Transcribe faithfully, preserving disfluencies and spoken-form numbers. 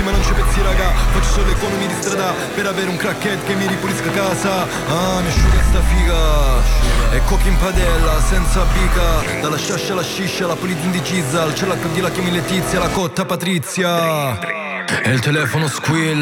ma non c'è pezzi raga. Faccio solo economi di strada per avere un crackhead che mi ripulisca casa. Ah, mi asciuga sta figa. E cocchi in padella, senza bica. Dalla sciascia alla sciscia, la pulita indecisa. C'è la la chiami Letizia, la cotta Patrizia. E il telefono squilla.